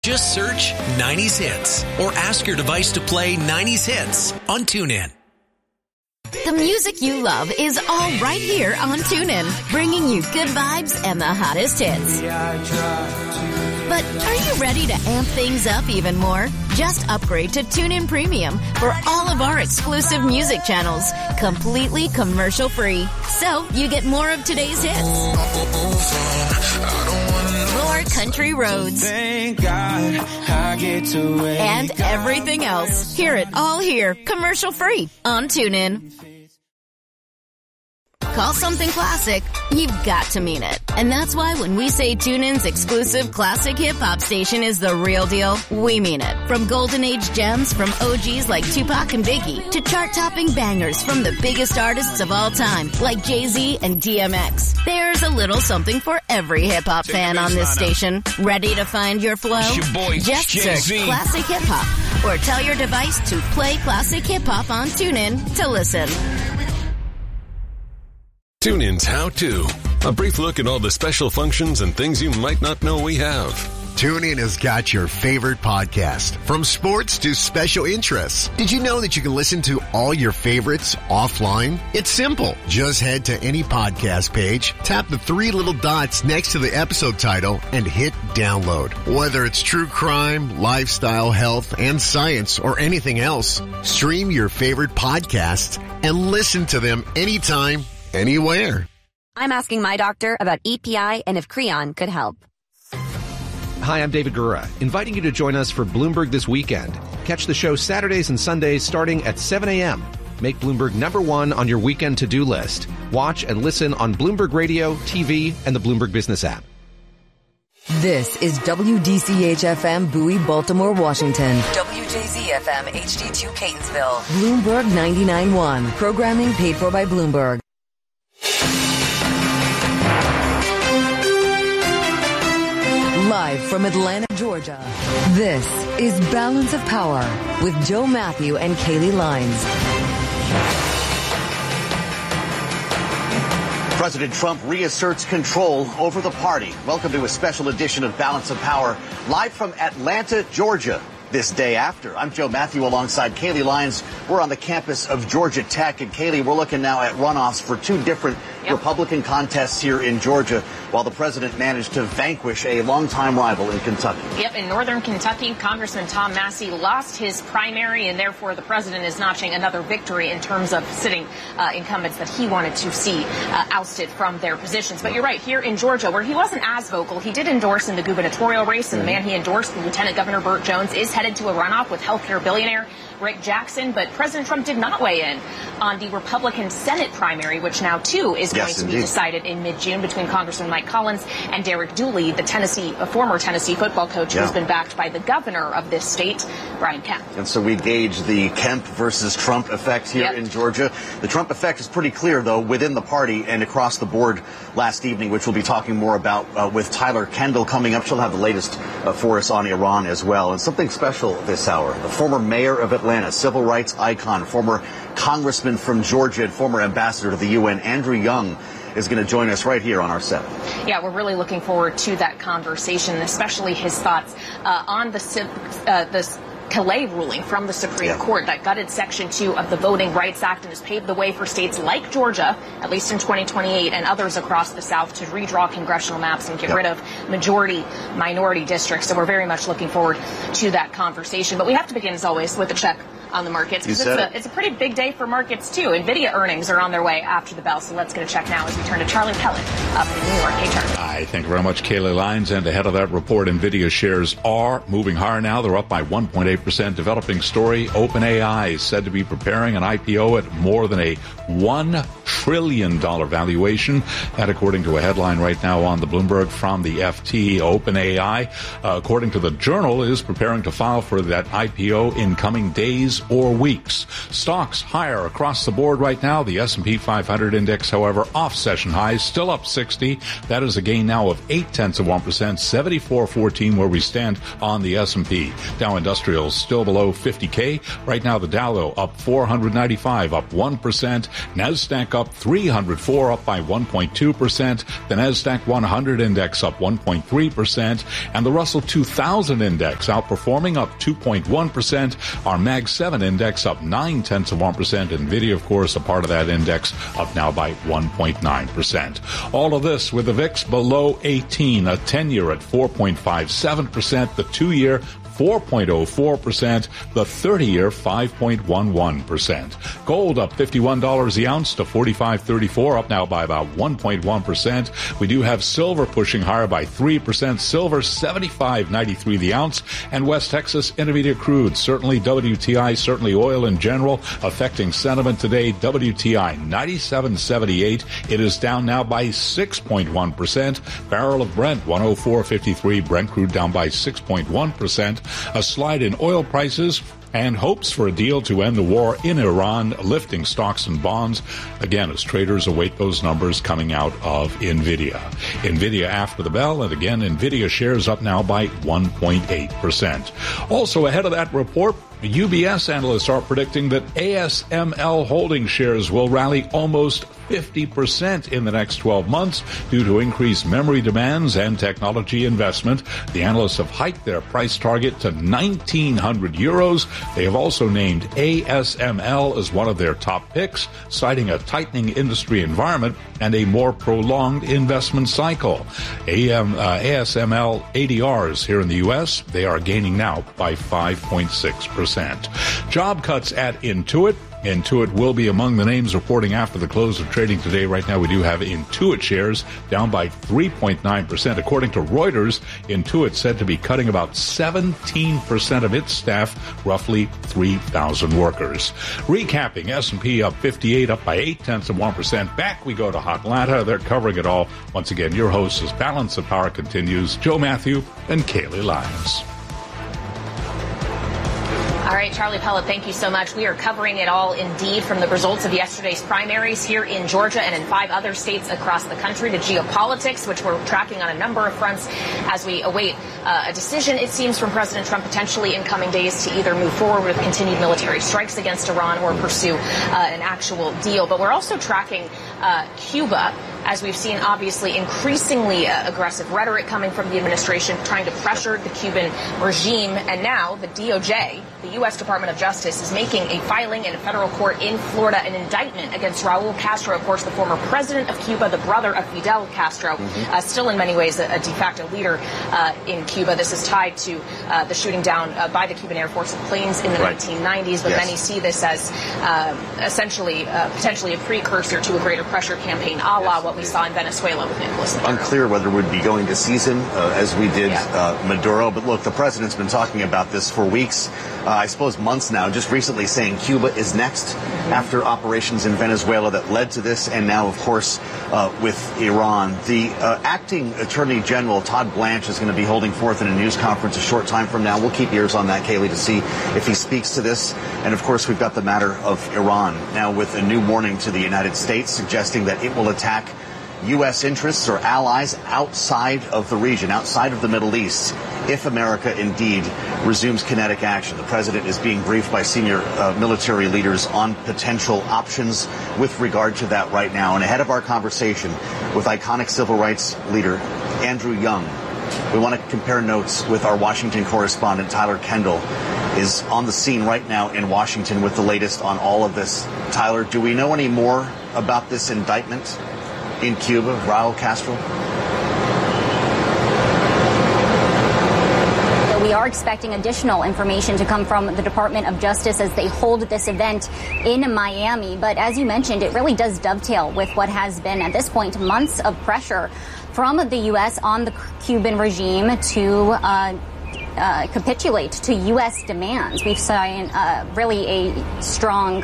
Just search 90s Hits or ask your device to play 90s Hits on TuneIn. The music you love is all right here on TuneIn, bringing you good vibes and the hottest hits. But are you ready to amp things up even more? Just upgrade to TuneIn Premium for all of our exclusive music channels, completely commercial-free. So you get more of today's hits, more country roads, thank God I get to and everything else. Hear it all here, commercial-free on TuneIn. Call something classic, you've got to mean it. And that's why when we say TuneIn's exclusive classic hip-hop station is the real deal, we mean it. From golden age gems from OGs like Tupac and Biggie to chart-topping bangers from the biggest artists of all time like Jay-Z and DMX. There's a little something for every hip-hop fan on this station. Ready to find your flow? Just search Classic Hip-Hop or tell your device to play Classic Hip-Hop on TuneIn to listen. TuneIn's How To. A brief look at all the special functions and things you might not know we have. TuneIn has got your favorite podcast, from sports to special interests. Did you know that you can listen to all your favorites offline? It's simple. Just head to any podcast page, tap the three little dots next to the episode title, and hit download. Whether it's true crime, lifestyle, health, and science, or anything else, stream your favorite podcasts and listen to them anytime, anywhere. I'm asking my doctor about EPI and if Creon could help. Hi, I'm David Gura, inviting you to join us for Bloomberg This Weekend. Catch the show Saturdays and Sundays starting at 7 a.m. Make Bloomberg #1 on your weekend to-do list. Watch and listen on Bloomberg Radio, TV, and the Bloomberg Business app. This is WDCH-FM Bowie, Baltimore, Washington. WJZ-FM HD2 Catonsville. Bloomberg 99.1. Programming paid for by Bloomberg. Live from Atlanta, Georgia, this is Balance of Power with Joe Matthew and Kaylee Lines. President Trump reasserts control over the party. Welcome to a special edition of Balance of Power, live from Atlanta, Georgia, this day after. I'm Joe Matthew alongside Kaylee Lyons. We're on the campus of Georgia Tech. And Kaylee, we're looking now at runoffs for two different Republican contests here in Georgia, while the president managed to vanquish a longtime rival in Kentucky. Yep, in northern Kentucky, Congressman Tom Massie lost his primary, and therefore the president is notching another victory in terms of sitting incumbents that he wanted to see ousted from their positions. But you're right, here in Georgia, where he wasn't as vocal, he did endorse in the gubernatorial race, and the man he endorsed, Lieutenant Governor Burt Jones, is headed to a runoff with healthcare billionaire Rick Jackson. But President Trump did not weigh in on the Republican Senate primary, which now, too, is going to be decided in mid-June between Congressman Mike Collins and Derek Dooley, the former Tennessee football coach who's been backed by the governor of this state, Brian Kemp. And so we gauge the Kemp versus Trump effect here in Georgia. The Trump effect is pretty clear, though, within the party and across the board last evening, which we'll be talking more about with Tyler Kendall coming up. She'll have the latest for us on Iran as well. And something special this hour, the former mayor of Atlanta, civil rights icon, former congressman from Georgia and former ambassador to the UN, Andrew Young, is going to join us right here on our set. Yeah, we're really looking forward to that conversation, especially his thoughts on the Calais ruling from the Supreme Court that gutted Section 2 of the Voting Rights Act and has paved the way for states like Georgia, at least in 2028, and others across the South to redraw congressional maps and get rid of majority-minority districts. So we're very much looking forward to that conversation. But we have to begin, as always, with a check on the markets. It's a pretty big day for markets, too. NVIDIA earnings are on their way after the bell, so let's get a check now as we turn to Charlie Pellet up in New York. Hey, Charlie. Hi, thank you very much, Kaylee Lyons. And ahead of that report, NVIDIA shares are moving higher now. They're up by 1.8%. Developing story, OpenAI is said to be preparing an IPO at more than a $1 trillion valuation. That, according to a headline right now on the Bloomberg from the FT. OpenAI, according to the Journal, is preparing to file for that IPO in coming days or weeks. Stocks higher across the board right now. The S&P 500 index, however, off session highs, still up 60. That is a gain now of 0.8%, 74.14 where we stand on the S&P. Dow Industrials still below 50K. Right now, the Dow, though, up 495, up 1%. NASDAQ up 304, up by 1.2%. The NASDAQ 100 index up 1.3%. And the Russell 2000 index outperforming, up 2.1%. Our Mag 7 index up 0.9%. NVIDIA, of course, a part of that index, up now by 1.9%. All of this with the VIX below 18, a 10-year at 4.57%, the 2-year 4.04%, the 30-year 5.11%. Gold up $51 the ounce to $45.34, up now by about 1.1%. We do have silver pushing higher by 3%. Silver $75.93 the ounce. And West Texas Intermediate crude, certainly WTI, certainly oil in general, affecting sentiment today. WTI $97.78. It is down now by 6.1%. Barrel of Brent $104.53. Brent crude down by 6.1%. A slide in oil prices and hopes for a deal to end the war in Iran, lifting stocks and bonds, again, as traders await those numbers coming out of NVIDIA. NVIDIA after the bell, and again, NVIDIA shares up now by 1.8%. Also ahead of that report, UBS analysts are predicting that ASML holding shares will rally almost 50% in the next 12 months due to increased memory demands and technology investment. The analysts have hiked their price target to 1,900 euros. They have also named ASML as one of their top picks, citing a tightening industry environment and a more prolonged investment cycle. ASML ADRs here in the U.S., they are gaining now by 5.6%. Job cuts at Intuit. Intuit will be among the names reporting after the close of trading today. Right now, we do have Intuit shares down by 3.9%. According to Reuters, Intuit said to be cutting about 17% of its staff, roughly 3,000 workers. Recapping, S&P up 58, up by 0.8%. Back we go to Atlanta. They're covering it all. Once again, your host as Balance of Power continues, Joe Matthew and Kaylee Lyons. All right, Charlie Pellet, thank you so much. We are covering it all indeed, from the results of yesterday's primaries here in Georgia and in 5 other states across the country to geopolitics, which we're tracking on a number of fronts as we await a decision, it seems, from President Trump potentially in coming days to either move forward with continued military strikes against Iran or pursue an actual deal. But we're also tracking Cuba, as we've seen, obviously, increasingly aggressive rhetoric coming from the administration, trying to pressure the Cuban regime. And now the DOJ, the U.S. Department of Justice, is making a filing in a federal court in Florida, an indictment against Raul Castro, of course, the former president of Cuba, the brother of Fidel Castro, still in many ways a de facto leader in Cuba. This is tied to the shooting down by the Cuban Air Force of planes in the 1990s, but many see this as essentially potentially a precursor to a greater pressure campaign, a la what we saw in Venezuela with Nicolas Maduro. Unclear whether we'd be going to seize him as we did Maduro. But look, the president's been talking about this for weeks, I suppose months now, just recently saying Cuba is next after operations in Venezuela that led to this, and now, of course, with Iran. The acting Attorney General, Todd Blanche, is going to be holding forth in a news conference a short time from now. We'll keep ears on that, Kaylee, to see if he speaks to this. And, of course, we've got the matter of Iran now with a new warning to the United States, suggesting that it will attack U.S. interests or allies outside of the region, outside of the Middle East, if America indeed resumes kinetic action. The president is being briefed by senior military leaders on potential options with regard to that right now. And ahead of our conversation with iconic civil rights leader Andrew Young, we want to compare notes with our Washington correspondent. Tyler Kendall is on the scene right now in Washington with the latest on all of this. Tyler, do we know any more about this indictment in Cuba, Raul Castro? We are expecting additional information to come from the Department of Justice as they hold this event in Miami. But as you mentioned, it really does dovetail with what has been, at this point, months of pressure from the U.S. on the Cuban regime to capitulate to U.S. demands. We've seen really a strong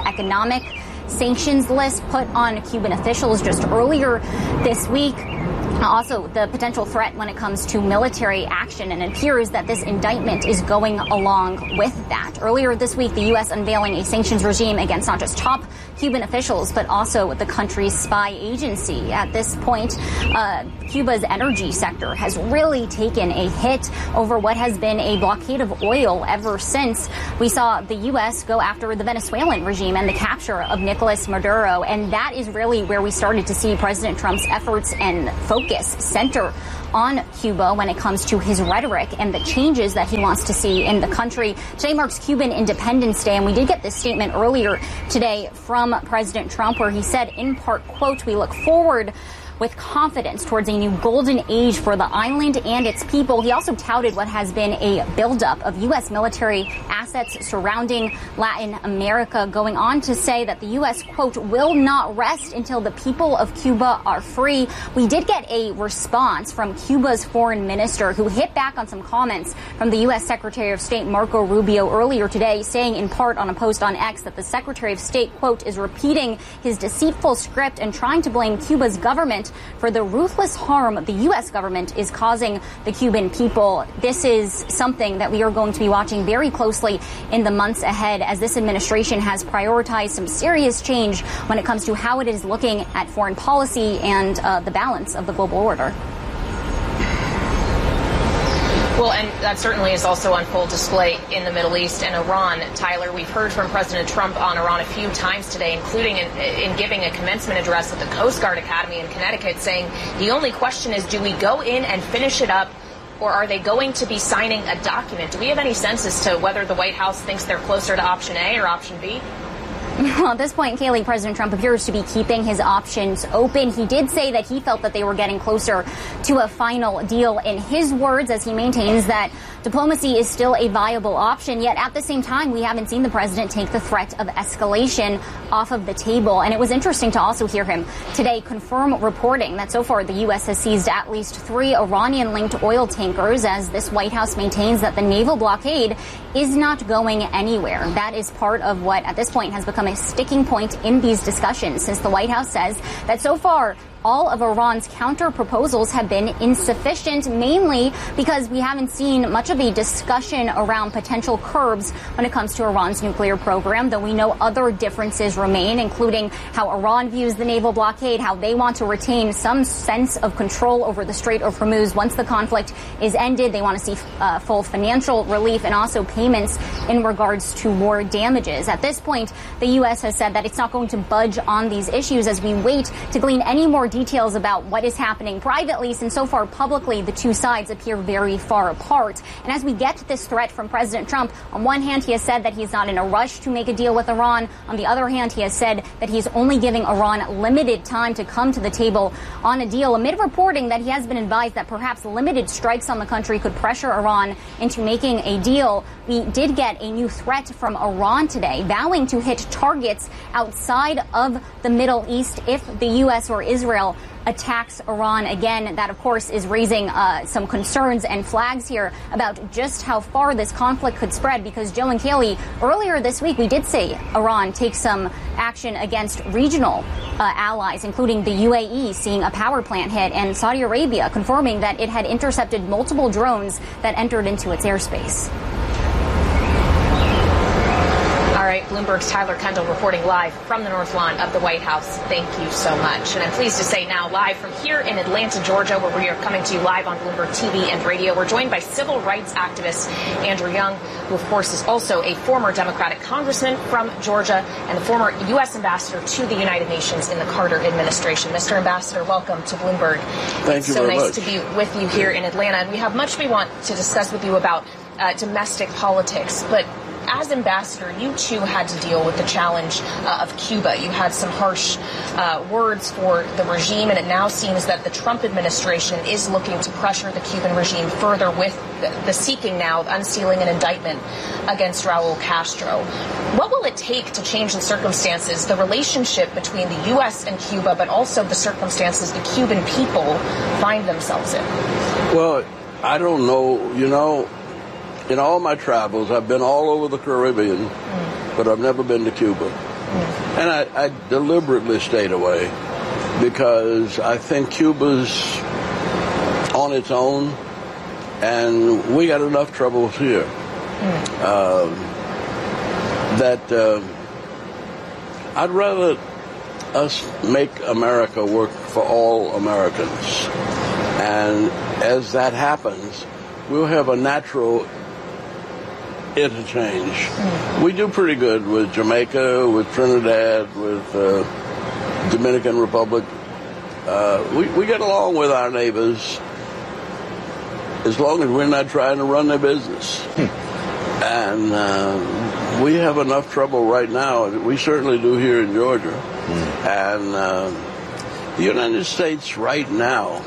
economic sanctions list put on Cuban officials just earlier this week. Also, the potential threat when it comes to military action, and it appears that this indictment is going along with that. Earlier this week, the U.S. unveiling a sanctions regime against not just top Cuban officials, but also the country's spy agency. At this point, Cuba's energy sector has really taken a hit over what has been a blockade of oil ever since we saw the U.S. go after the Venezuelan regime and the capture of Nicolas Maduro. And that is really where we started to see President Trump's efforts and focus center on Cuba when it comes to his rhetoric and the changes that he wants to see in the country. Today marks Cuban Independence Day, and we did get this statement earlier today from President Trump where he said, in part, quote, "We look forward with confidence towards a new golden age for the island and its people." He also touted what has been a buildup of U.S. military assets surrounding Latin America, going on to say that the U.S., quote, "will not rest until the people of Cuba are free." We did get a response from Cuba's foreign minister who hit back on some comments from the U.S. Secretary of State Marco Rubio earlier today, saying in part on a post on X that the Secretary of State, quote, "is repeating his deceitful script and trying to blame Cuba's government for the ruthless harm the U.S. government is causing the Cuban people." This is something that we are going to be watching very closely in the months ahead, as this administration has prioritized some serious change when it comes to how it is looking at foreign policy and the balance of the global order. Well, and that certainly is also on full display in the Middle East and Iran. Tyler, we've heard from President Trump on Iran a few times today, including in giving a commencement address at the Coast Guard Academy in Connecticut, saying the only question is, do we go in and finish it up, or are they going to be signing a document? Do we have any sense as to whether the White House thinks they're closer to option A or option B? Well, at this point, Kaylee, President Trump appears to be keeping his options open. He did say that he felt that they were getting closer to a final deal in his words, as he maintains that diplomacy is still a viable option. Yet at the same time, we haven't seen the president take the threat of escalation off of the table. And it was interesting to also hear him today confirm reporting that so far the U.S. has seized at least 3 Iranian-linked oil tankers, as this White House maintains that the naval blockade is not going anywhere. That is part of what at this point has become a sticking point in these discussions, since the White House says that so far all of Iran's counter proposals have been insufficient, mainly because we haven't seen much of a discussion around potential curbs when it comes to Iran's nuclear program, though we know other differences remain, including how Iran views the naval blockade, how they want to retain some sense of control over the Strait of Hormuz once the conflict is ended. They want to see full financial relief and also payments in regards to war damages. At this point, the U.S. has said that it's not going to budge on these issues as we wait to glean any more details about what is happening privately, since so far publicly the two sides appear very far apart. And as we get this threat from President Trump, on one hand he has said that he's not in a rush to make a deal with Iran. On the other hand, he has said that he's only giving Iran limited time to come to the table on a deal, amid reporting that he has been advised that perhaps limited strikes on the country could pressure Iran into making a deal. We did get a new threat from Iran today, vowing to hit targets outside of the Middle East if the U.S. or Israel attacks Iran again. That, of course, is raising some concerns and flags here about just how far this conflict could spread, because Joe and Kaylee, earlier this week, we did see Iran take some action against regional allies, including the UAE seeing a power plant hit, and Saudi Arabia confirming that it had intercepted multiple drones that entered into its airspace. All right, Bloomberg's Tyler Kendall reporting live from the North Lawn of the White House. Thank you so much. And I'm pleased to say now live from here in Atlanta, Georgia, where we are coming to you live on Bloomberg TV and radio, we're joined by civil rights activist Andrew Young, who, of course, is also a former Democratic congressman from Georgia and the former U.S. ambassador to the United Nations in the Carter administration. Mr. Ambassador, welcome to Bloomberg. Thank you very much. It's so nice to be with you here in Atlanta. And we have much we want to discuss with you about domestic politics, but as ambassador, you too had to deal with the challenge of Cuba. You had some harsh words for the regime, and it now seems that the Trump administration is looking to pressure the Cuban regime further with the seeking now of unsealing an indictment against Raul Castro. What will it take to change the circumstances, the relationship between the U.S. and Cuba, but also the circumstances the Cuban people find themselves in? Well, I don't know. You know, in all my travels, I've been all over the Caribbean, but I've never been to Cuba. And I deliberately stayed away because I think Cuba's on its own, and we got enough troubles here that I'd rather us make America work for all Americans. And as that happens, we'll have a natural interchange. We do pretty good with Jamaica, with Trinidad, with Dominican Republic. We get along with our neighbors as long as we're not trying to run their business. And we have enough trouble right now. We certainly do here in Georgia. And the United States right now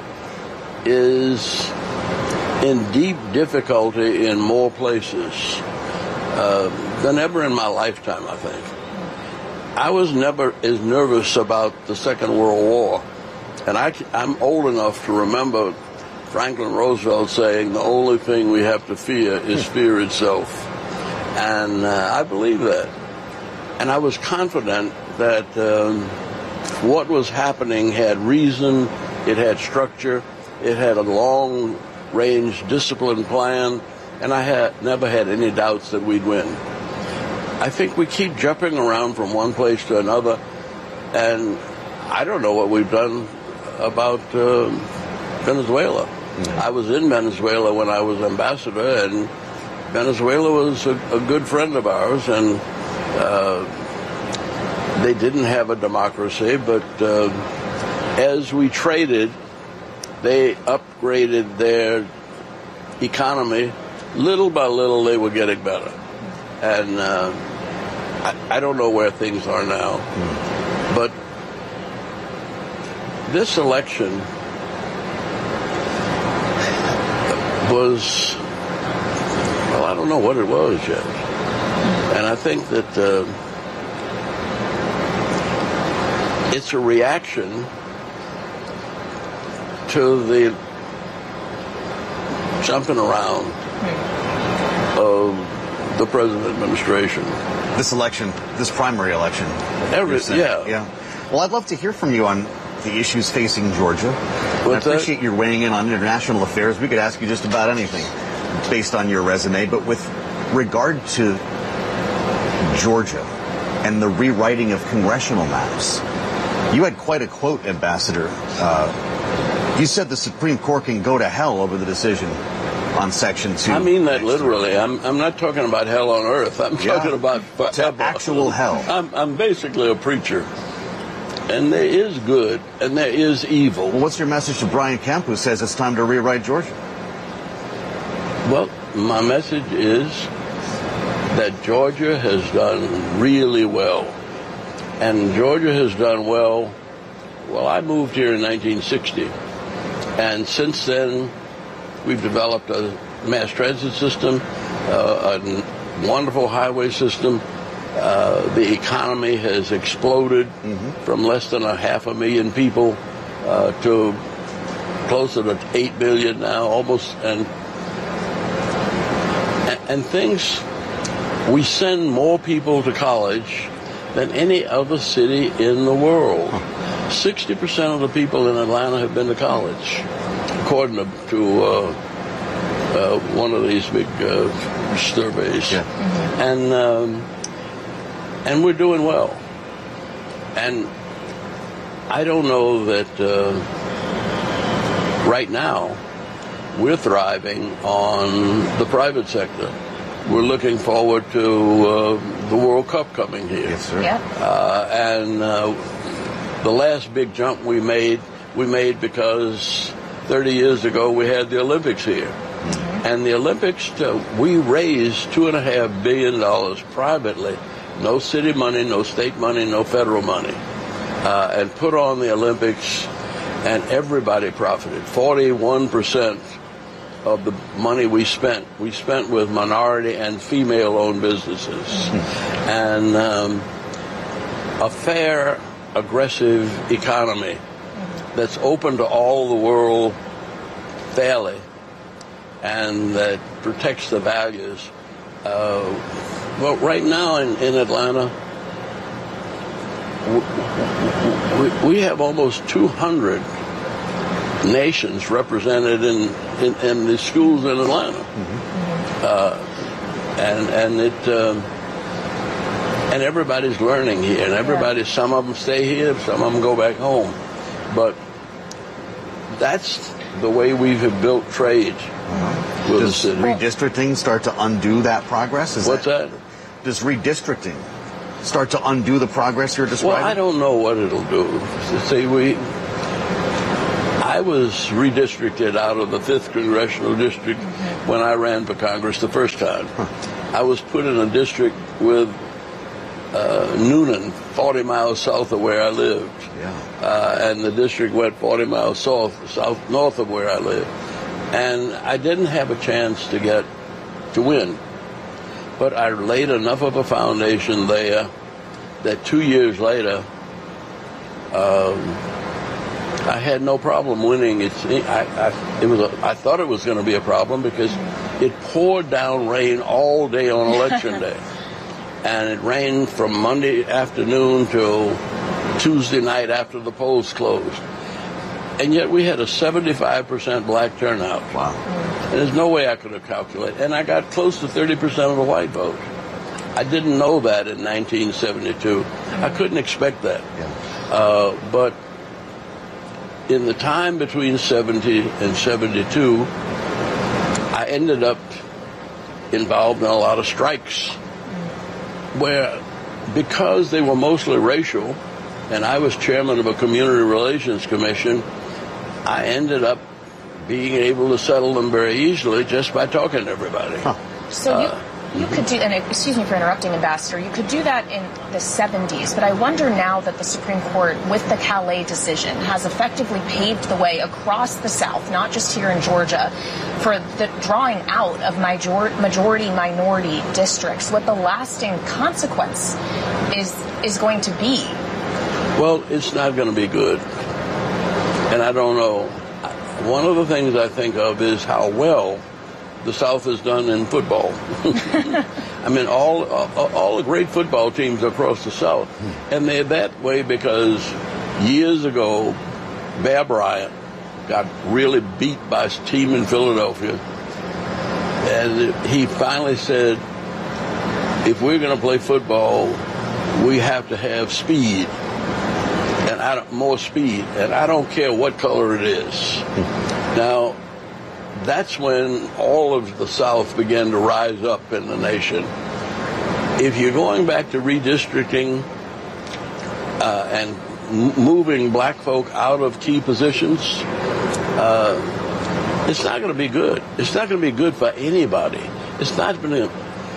is in deep difficulty in more places than ever in my lifetime, I think. I was never as nervous about the Second World War. And I'm old enough to remember Franklin Roosevelt saying the only thing we have to fear is fear itself. And I believe that. And I was confident that what was happening had reason, it had structure, it had a long-range disciplined plan, and I never had any doubts that we'd win. I think we keep jumping around from one place to another, and I don't know what we've done about Venezuela. I was in Venezuela when I was ambassador, and Venezuela was a good friend of ours, and they didn't have a democracy, but as we traded, they upgraded their economy. Little by little, they were getting better. And I don't know where things are now. But this election was, well, I don't know what it was yet. And I think that it's a reaction to the jumping around of the present administration. This election, this primary election. Yeah. Well, I'd love to hear from you on the issues facing Georgia. I appreciate your weighing in on international affairs. We could ask you just about anything based on your resume, but with regard to Georgia and the rewriting of congressional maps, you had quite a quote, Ambassador. You said the Supreme Court can go to hell over the decision on Section 2. I mean that literally. I'm not talking about hell on earth. I'm talking about actual hell. I'm basically a preacher. And there is good and there is evil. Well, what's your message to Brian Kemp, who says it's time to rewrite Georgia? Well, my message is that Georgia has done really well. And Georgia has done well. Well, I moved here in 1960. And since then, we've developed a mass transit system, a wonderful highway system. The economy has exploded from less than 500,000 people to closer to 8 million now, almost. And things, we send more people to college than any other city in the world. 60% of the people in Atlanta have been to college, according to one of these big surveys. Yeah. And we're doing well. And I don't know that right now we're thriving on the private sector. We're looking forward to the World Cup coming here. Yes, sir. Yep. And the last big jump we made because 30 years ago we had the Olympics here. And the Olympics, we raised $2.5 billion privately. No city money, no state money, no federal money. And put on the Olympics, and everybody profited. 41% of the money we spent with minority and female-owned businesses. And a fair, aggressive economy that's open to all the world fairly and that protects the values. Well, right now in Atlanta, we have almost 200 nations represented in the schools in Atlanta. And everybody's learning here, and some of them stay here, some of them go back home. But that's the way we have built trade with the city. Does redistricting start to undo that progress? What's that? Does redistricting start to undo the progress you're describing? Well, I don't know what it'll do. See, I was redistricted out of the 5th Congressional District when I ran for Congress the first time. I was put in a district with Noonan, 40 miles south of where I lived. And the district went 40 miles north of where I lived. And I didn't have a chance to win. But I laid enough of a foundation there that 2 years later, I had no problem winning. I thought it was going to be a problem because it poured down rain all day on election day. And it rained from Monday afternoon till Tuesday night after the polls closed. And yet we had a 75% black turnout. Wow. And there's no way I could have calculated. And I got close to 30% of the white vote. I didn't know that in 1972. I couldn't expect that. But in the time between 70 and 72, I ended up involved in a lot of strikes where, because they were mostly racial, and I was chairman of a community relations commission, I ended up being able to settle them very easily just by talking to everybody. So you could do, and excuse me for interrupting, Ambassador, you could do that in the 70s, but I wonder now that the Supreme Court, with the Calais decision, has effectively paved the way across the South, not just here in Georgia, for the drawing out of majority-minority districts, what the lasting consequence is going to be. Well, it's not going to be good. And I don't know. One of the things I think of is how well the South has done in football. I mean, all the great football teams across the South. And they're that way because years ago, Bear Bryant got really beat by his team in Philadelphia. And he finally said, if we're going to play football, we have to have speed. And more speed. And I don't care what color it is. Now, that's when all of the South began to rise up in the nation. If you're going back to redistricting and moving black folk out of key positions, it's not going to be good. It's not going to be good for anybody. It's not going to...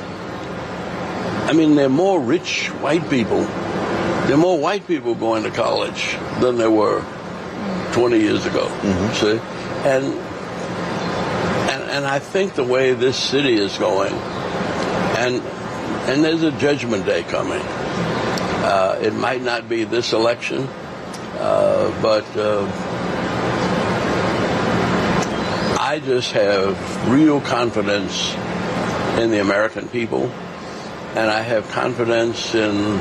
I mean, there are more rich white people. There are more white people going to college than there were 20 years ago. See? And I think the way this city is going, and there's a judgment day coming. It might not be this election, but I just have real confidence in the American people, and I have confidence in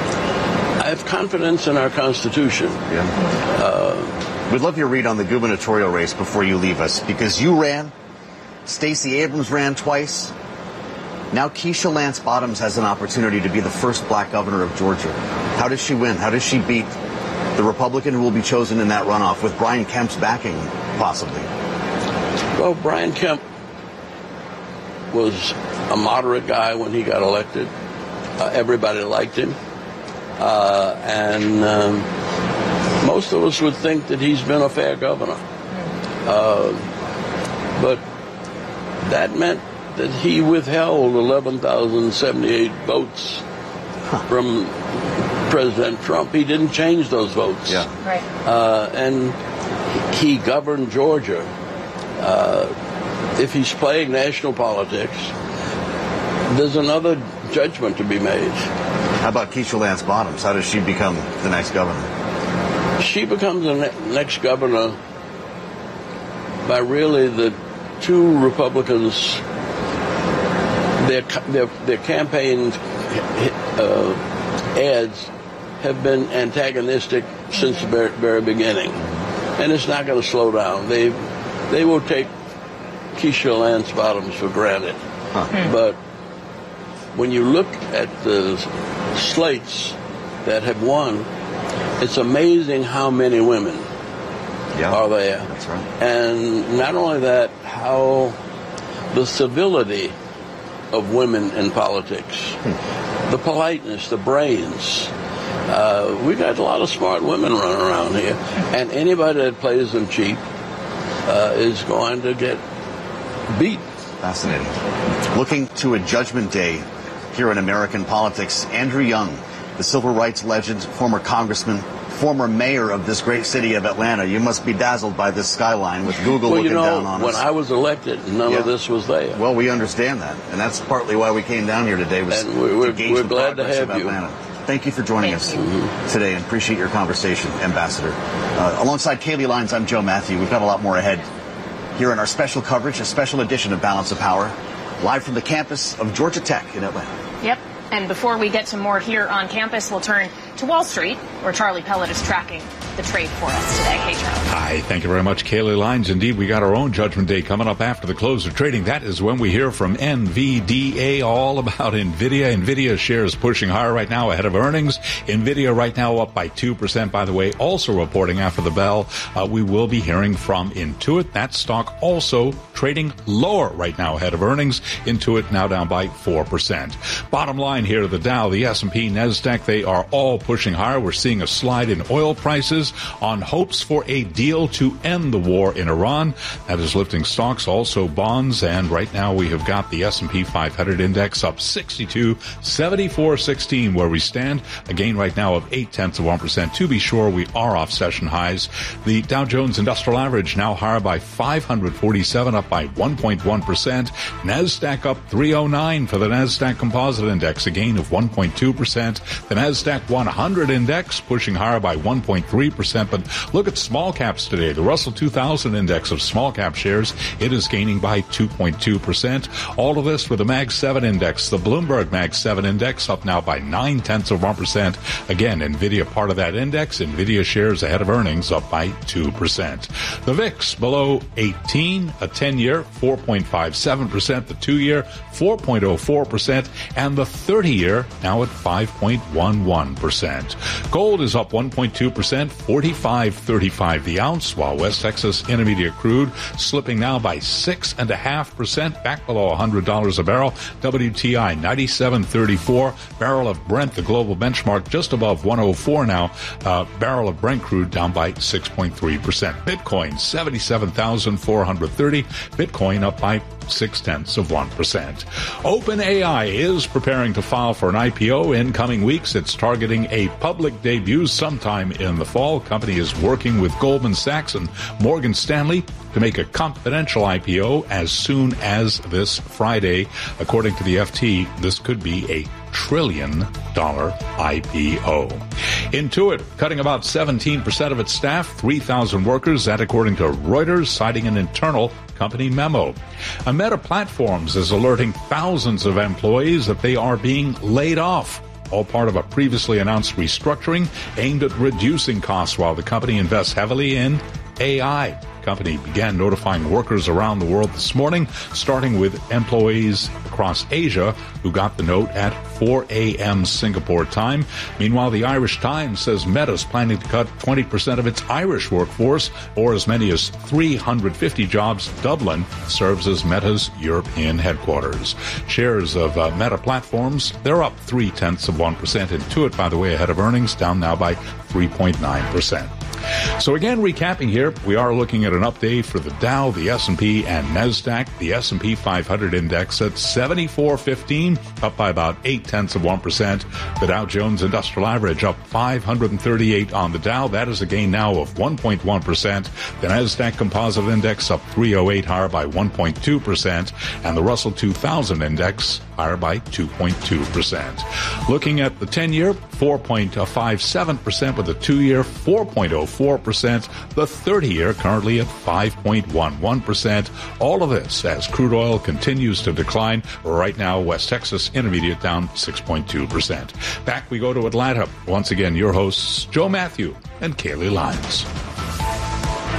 our Constitution. We'd love your read on the gubernatorial race before you leave us, because you ran, Stacey Abrams ran twice. Now Keisha Lance Bottoms has an opportunity to be the first black governor of Georgia. How does she win? How does she beat the Republican who will be chosen in that runoff with Brian Kemp's backing, possibly? Well, Brian Kemp was a moderate guy when he got elected. Everybody liked him. And most of us would think that he's been a fair governor. But that meant that he withheld 11,078 votes from President Trump. He didn't change those votes. And he governed Georgia. If he's playing national politics, there's another judgment to be made. How about Keisha Lance Bottoms? How does she become the next governor? She becomes the next governor by really the two Republicans. Their campaign ads have been antagonistic since the very beginning. and it's not going to slow down. They will take Keisha Lance Bottoms for granted. But when you look at the slates that have won, it's amazing how many women are there. That's right. And not only that, how the civility of women in politics, the politeness, the brains. We got a lot of smart women running around here, and anybody that plays them cheap is going to get beat. Fascinating. Looking to a judgment day here in American politics, Andrew Young, the civil rights legend, former congressman, former mayor of this great city of Atlanta. You must be dazzled by this skyline with Google looking down on us. When I was elected, none of this was there. Well, we understand that, and that's partly why we came down here today. And we're glad to have you. Atlanta. Thank you for joining us today, and appreciate your conversation, Ambassador. Alongside Kaylee Lines, I'm Joe Matthew. We've got a lot more ahead here in our special coverage, a special edition of Balance of Power, live from the campus of Georgia Tech in Atlanta. Yep. And before we get to more here on campus, we'll turn to Wall Street, where Charlie Pellet is tracking the trade for us today. Hey, Charlie. Hi, thank you very much, Kaylee Lines. Indeed, we got our own Judgment Day coming up after the close of trading. That is when we hear from NVDA all about NVIDIA. NVIDIA shares pushing higher right now ahead of earnings. NVIDIA right now up by 2%, by the way, also reporting after the bell. We will be hearing from Intuit. That stock also trading lower right now ahead of earnings. Intuit now down by 4%. Bottom line here, the Dow, the S&P, NASDAQ, they are all pushing higher. We're seeing a slide in oil prices on hopes for a deal to end the war in Iran. That is lifting stocks, also bonds, and right now we have got the S&P 500 index up 62, 74.16 where we stand. A gain right now of 0.8%. To be sure, we are off session highs. The Dow Jones Industrial Average now higher by 547, up by 1.1%. NASDAQ up 309 for the NASDAQ Composite Index, a gain of 1.2%. The NASDAQ 100 Index pushing higher by 1.3%. But look at small caps today. The Russell 2000 Index of small cap shares, it is gaining by 2.2%. All of this with the Mag 7 Index, the Bloomberg Mag 7 Index up now by 0.9%. Again, NVIDIA part of that index. NVIDIA shares ahead of earnings up by 2%. The VIX below 18, a 10-year 4.57%, the 2-year 4.04%, and the 30-year now at 5.11%. Gold is up 1.2%, $45.35 the ounce, while West Texas Intermediate crude slipping now by 6.5%, back below $100 a barrel. WTI 97.34, barrel of Brent, the global benchmark, just above 104 now. Barrel of Brent crude down by 6.3%. Bitcoin 77,430, Bitcoin up by 0.6%. OpenAI is preparing to file for an IPO in coming weeks. It's targeting a public debut sometime in the fall. Company is working with Goldman Sachs and Morgan Stanley to make a confidential IPO as soon as this Friday. According to the FT, this could be a $1 trillion IPO. Intuit cutting about 17% of its staff, 3,000 workers, that according to Reuters, citing an internal company memo. Meta Platforms is alerting thousands of employees that they are being laid off. All part of a previously announced restructuring aimed at reducing costs while the company invests heavily in AI. Company began notifying workers around the world this morning, starting with employees across Asia who got the note at 4 a.m. Singapore time. Meanwhile, the Irish Times says Meta is planning to cut 20% of its Irish workforce, or as many as 350 jobs. Dublin serves as Meta's European headquarters. Shares of Meta Platforms, they're up 0.3%. Intuit, by the way, ahead of earnings, down now by 3.9%. So again, recapping here, we are looking at an update for the Dow, the S&P, and NASDAQ. The S&P 500 index at 74.15, up by about 0.8%. The Dow Jones Industrial Average up 538 on the Dow. That is a gain now of 1.1%. The NASDAQ Composite Index up 308, higher by 1.2%. And the Russell 2000 Index higher by 2.2%. Looking at the 10-year, 4.57%, with the 2-year, 4.04%. The 30-year currently at 5.11%. All of this as crude oil continues to decline. Right now, West Texas Intermediate down 6.2%. Back we go to Atlanta. Once again, your hosts, Joe Matthew and Kaylee Lines.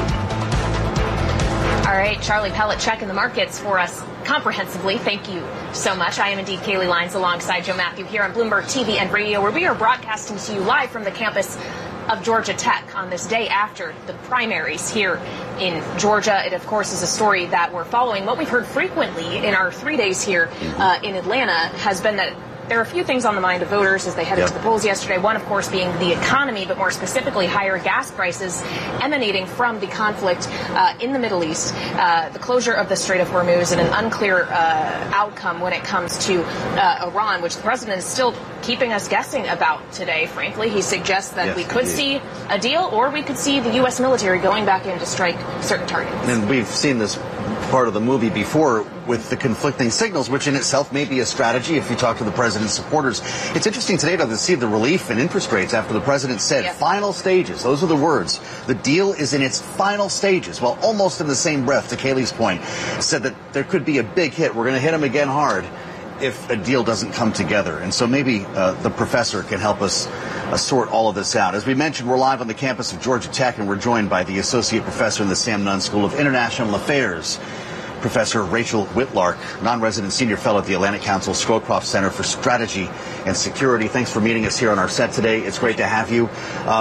right, Charlie Pellet checking the markets for us comprehensively. Thank you so much. I am indeed Kaylee Lyons alongside Joe Matthew here on Bloomberg TV and Radio, where we are broadcasting to you live from the campus of Georgia Tech on this day after the primaries here in Georgia. It, of course, is a story that we're following. What we've heard frequently in our 3 days here in Atlanta has been that there are a few things on the mind of voters as they headed to the polls yesterday. One, of course, being the economy, but more specifically higher gas prices emanating from the conflict in the Middle East, the closure of the Strait of Hormuz, and an unclear outcome when it comes to Iran, which the president is still keeping us guessing about today, frankly. He suggests that we could see a deal, or we could see the U.S. military going back in to strike certain targets. And we've seen this part of the movie before with the conflicting signals, which in itself may be a strategy if you talk to the president's supporters. It's interesting today to see the relief in interest rates after the president said final stages. Those are the words. The deal is in its final stages. Well, almost in the same breath, to Kaylee's point, said that there could be a big hit. We're going to hit him again hard if a deal doesn't come together. And so maybe the professor can help us sort all of this out. As we mentioned, we're live on the campus of Georgia Tech, and we're joined by the associate professor in the Sam Nunn School of International Affairs, Professor Rachel Whitlark, non-resident senior fellow at the Atlantic Council Scowcroft Center for Strategy and Security. Thanks for meeting us here on our set today. It's great to have you.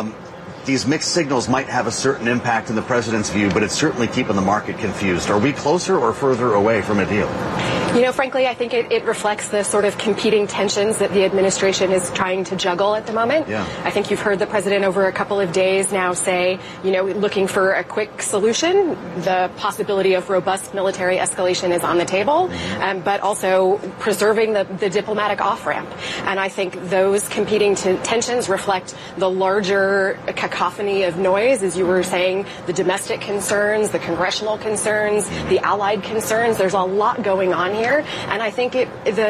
These mixed signals might have a certain impact in the president's view, but it's certainly keeping the market confused. Are we closer or further away from a deal? You know, frankly, I think it reflects the sort of competing tensions that the administration is trying to juggle at the moment. Yeah. I think you've heard the president over a couple of days now say, you know, looking for a quick solution. The possibility of robust military escalation is on the table, but also preserving the diplomatic off-ramp. And I think those competing tensions reflect the larger cacophony of noise, as you were saying, the domestic concerns, the congressional concerns, the allied concerns. There's a lot going on here, and I think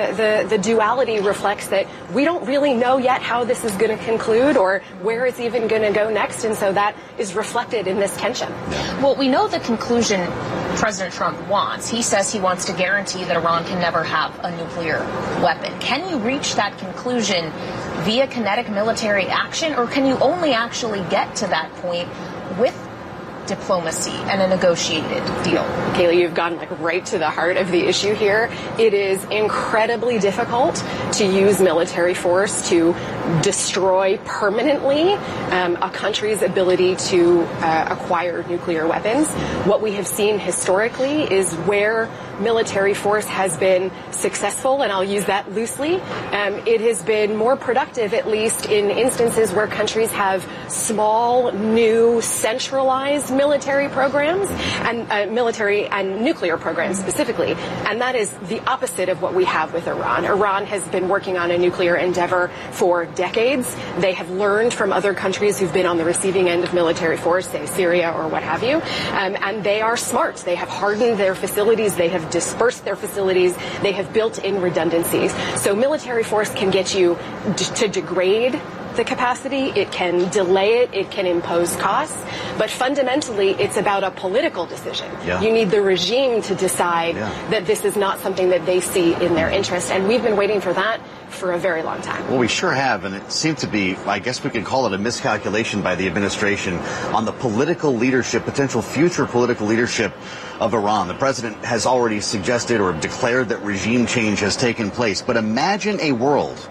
the duality reflects that we don't really know yet how this is going to conclude or where it's even going to go next, and so that is reflected in this tension. Well, we know the conclusion President Trump wants. He says he wants to guarantee that Iran can never have a nuclear weapon. Can you reach that conclusion via kinetic military action, or can you only actually get to that point with diplomacy and a negotiated deal? Kaylee, you've gone right to the heart of the issue here. It is incredibly difficult to use military force to destroy permanently a country's ability to acquire nuclear weapons. What we have seen historically is where military force has been successful, and I'll use that loosely. It has been more productive, at least in instances where countries have small, new, centralized military programs and military and nuclear programs specifically. And that is the opposite of what we have with Iran. Iran has been working on a nuclear endeavor for decades. They have learned from other countries who've been on the receiving end of military force, say Syria or what have you. And they are smart. They have hardened their facilities. They have dispersed their facilities. They have built in redundancies. So military force can get you to degrade the capacity, it can delay it, it can impose costs, but fundamentally it's about a political decision. You need the regime to decide that this is not something that they see in their interest, and we've been waiting for that for a very long time. Well, we sure have, and it seemed to be, I guess we could call it a miscalculation by the administration on the political leadership, potential future political leadership of Iran. The president has already suggested or declared that regime change has taken place, but imagine a world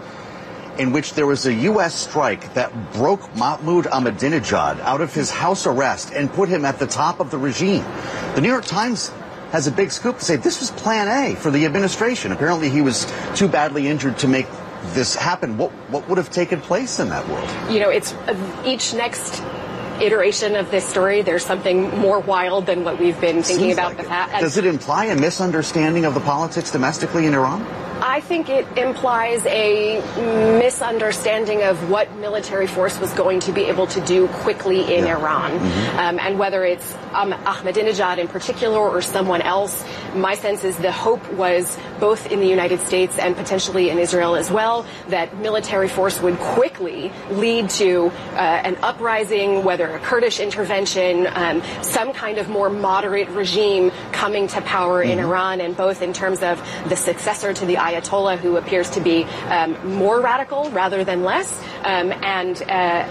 in which there was a U.S. strike that broke Mahmoud Ahmadinejad out of his house arrest and put him at the top of the regime. The New York Times has a big scoop to say this was plan A for the administration. Apparently he was too badly injured to make this happen. What would have taken place in that world? You know, it's each next iteration of this story, there's something more wild than what we've been thinking about the past. Does it imply a misunderstanding of the politics domestically in Iran? I think it implies a misunderstanding of what military force was going to be able to do quickly in Iran. And whether it's Ahmadinejad in particular or someone else, my sense is the hope was both in the United States and potentially in Israel as well, that military force would quickly lead to an uprising, whether a Kurdish intervention, some kind of more moderate regime coming to power in Iran, and both in terms of the successor to the Ayatollah, who appears to be more radical rather than less, and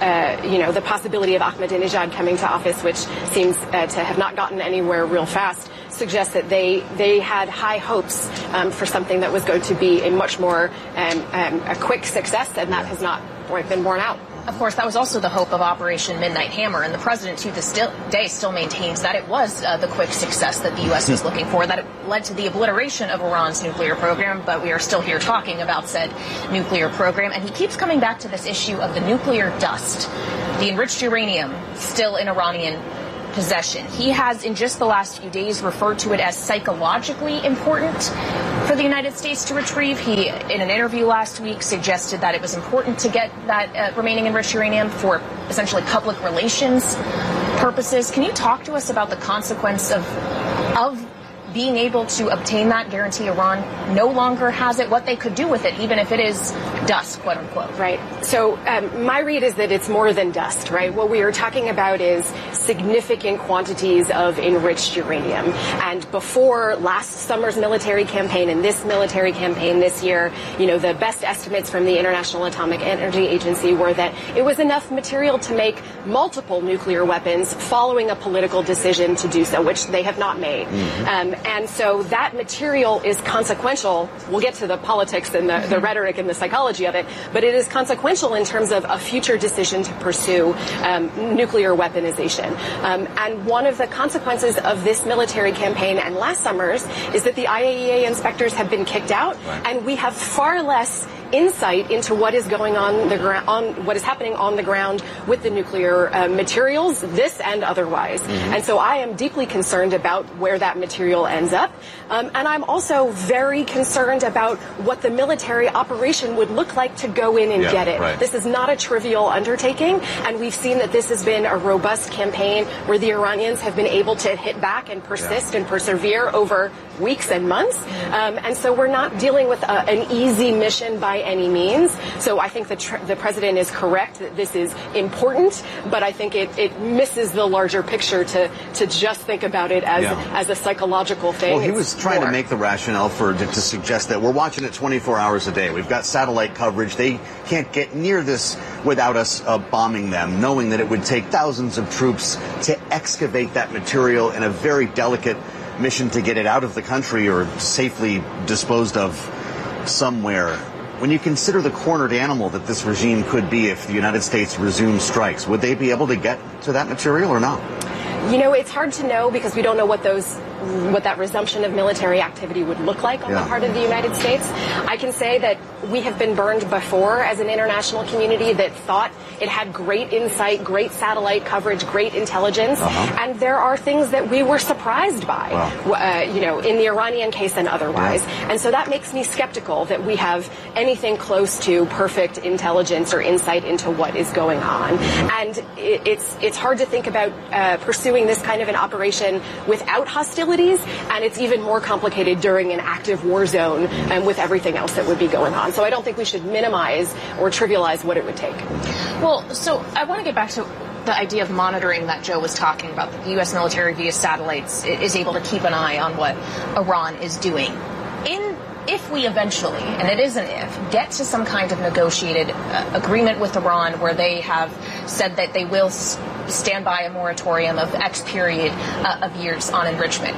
the possibility of Ahmadinejad coming to office, which seems to have not gotten anywhere real fast. suggest that they had high hopes for something that was going to be a much more a quick success, and that has not been borne out. Of course, that was also the hope of Operation Midnight Hammer, and the president to this day still maintains that it was the quick success that the U.S. was looking for, that it led to the obliteration of Iran's nuclear program, but we are still here talking about said nuclear program, and he keeps coming back to this issue of the nuclear dust, the enriched uranium still in Iranian possession. He has, in just the last few days, referred to it as psychologically important for the United States to retrieve. He, in an interview last week, suggested that it was important to get that remaining enriched uranium for essentially public relations purposes. Can you talk to us about the consequence of being able to obtain that, guarantee Iran no longer has it, what they could do with it, even if it is dust, quote unquote? Right. So my read is that it's more than dust, right? What we are talking about is significant quantities of enriched uranium. And before last summer's military campaign and this military campaign this year, the best estimates from the International Atomic Energy Agency were that it was enough material to make multiple nuclear weapons following a political decision to do so, which they have not made. And so that material is consequential. We'll get to the politics and the rhetoric and the psychology of it, but it is consequential in terms of a future decision to pursue nuclear weaponization. And one of the consequences of this military campaign and last summer's is that the IAEA inspectors have been kicked out, and we have far less insight into what is going on the ground, what is happening on the ground with the nuclear materials, this and otherwise. And so I am deeply concerned about where that material ends up. And I'm also very concerned about what the military operation would look like to go in and get it. This is not a trivial undertaking, and we've seen that this has been a robust campaign where the Iranians have been able to hit back and persist and persevere over weeks and months. And so we're not dealing with an easy mission by any means. So I think the president is correct that this is important, but I think it misses the larger picture to just think about it as a psychological thing. Well, he was trying to make the rationale to suggest that we're watching it 24 hours a day. We've got satellite coverage. They can't get near this without us bombing them, knowing that it would take thousands of troops to excavate that material in a very delicate mission to get it out of the country or safely disposed of somewhere. When you consider the cornered animal that this regime could be if the United States resumes strikes, would they be able to get to that material or not? It's hard to know because we don't know what that resumption of military activity would look like on the part of the United States. I can say that we have been burned before as an international community that thought it had great insight, great satellite coverage, great intelligence, and there are things that we were surprised by, in the Iranian case and otherwise. And so that makes me skeptical that we have anything close to perfect intelligence or insight into what is going on. And it's hard to think about pursuing this kind of an operation without hostilities, and it's even more complicated during an active war zone and with everything else that would be going on. So I don't think we should minimize or trivialize what it would take. Well, so I want to get back to the idea of monitoring that Joe was talking about, that the U.S. military via satellites is able to keep an eye on what Iran is doing. If we eventually, and it is an if, get to some kind of negotiated agreement with Iran where they have said that they will stand by a moratorium of X period of years on enrichment,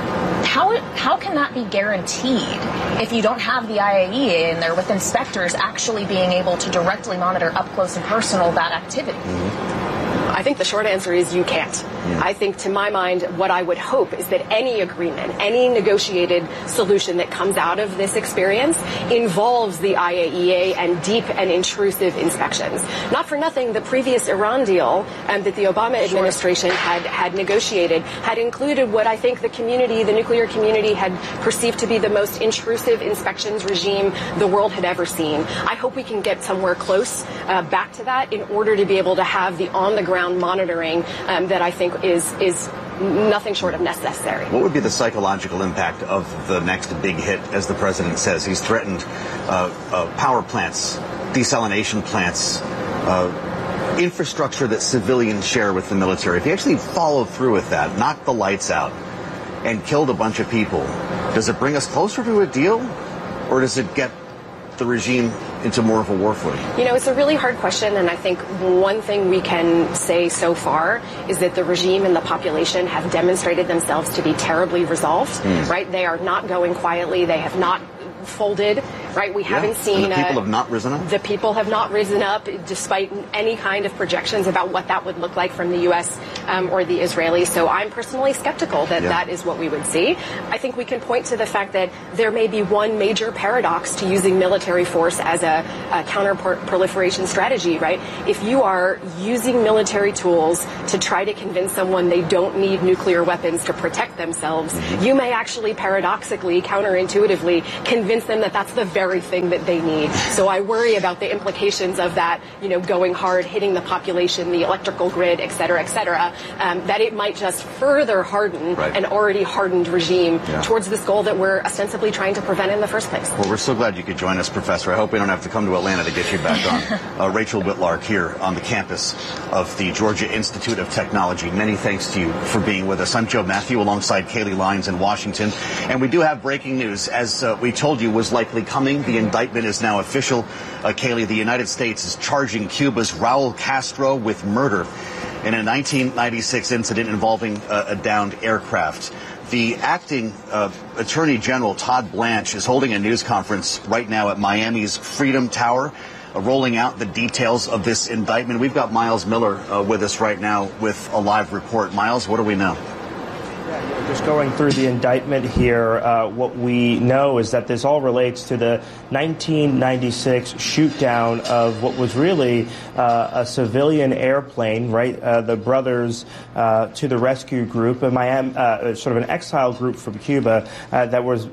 how can that be guaranteed if you don't have the IAEA in there with inspectors actually being able to directly monitor up close and personal that activity? I think the short answer is you can't. I think, to my mind, what I would hope is that any agreement, any negotiated solution that comes out of this experience involves the IAEA and deep and intrusive inspections. Not for nothing, the previous Iran deal that the Obama administration had negotiated had included what I think the nuclear community had perceived to be the most intrusive inspections regime the world had ever seen. I hope we can get somewhere close back to that in order to be able to have the on-the-ground monitoring that I think is nothing short of necessary. What would be the psychological impact of the next big hit, as the president says? He's threatened power plants, desalination plants, infrastructure that civilians share with the military. If he actually followed through with that, knocked the lights out, and killed a bunch of people, does it bring us closer to a deal, or does it get the regime into more of a war footing? You know, it's a really hard question, and I think one thing we can say so far is that the regime and the population have demonstrated themselves to be terribly resolved, right? They are not going quietly. They have not folded, right? We haven't seen... And the people have not risen up? The people have not risen up, despite any kind of projections about what that would look like from the U.S. Or the Israelis. So I'm personally skeptical that that is what we would see. I think we can point to the fact that there may be one major paradox to using military force as a counter-proliferation strategy, right? If you are using military tools to try to convince someone they don't need nuclear weapons to protect themselves, you may actually paradoxically, counterintuitively, convince them that that's the very thing that they need. So I worry about the implications of that, you know, going hard, hitting the population, the electrical grid, et cetera, that it might just further harden an already hardened regime towards this goal that we're ostensibly trying to prevent in the first place. Well, we're so glad you could join us, Professor. I hope we don't have to come to Atlanta to get you back on. Rachel Whitlark here on the campus of the Georgia Institute of Technology. Many thanks to you for being with us. I'm Joe Matthew alongside Kaylee Lyons in Washington. And we do have breaking news. As we told you was likely coming, the indictment is now official. Kaylee, the United States is charging Cuba's Raul Castro with murder in a 1996 incident involving a downed aircraft. The acting Attorney General, Todd Blanche, is holding a news conference right now at Miami's Freedom Tower, rolling out the details of this indictment. We've got Miles Miller with us right now with a live report. Miles, what do we know? Just going through the indictment here, what we know is that this all relates to the 1996 shoot down of what was really a civilian airplane, right? The Brothers to the Rescue Group, sort of an exile group from Cuba that was